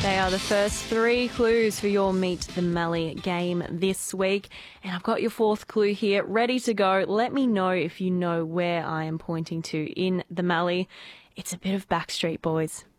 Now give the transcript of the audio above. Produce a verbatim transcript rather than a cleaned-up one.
They are the first three clues for your Meet the Mallee game this week. And I've got your fourth clue here ready to go. Let me know if you know where I am pointing to in the Mallee. It's a bit of Backstreet Boys.